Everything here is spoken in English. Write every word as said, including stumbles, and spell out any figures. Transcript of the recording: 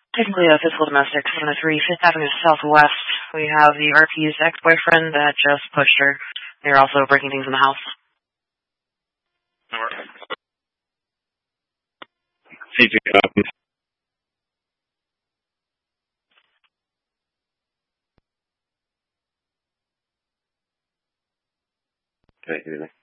Technically a physical domestic, seven oh three Fifth Avenue Southwest. We have the R P's ex-boyfriend that just pushed her. They're also breaking things in the house. C T copies. Okay, good evening.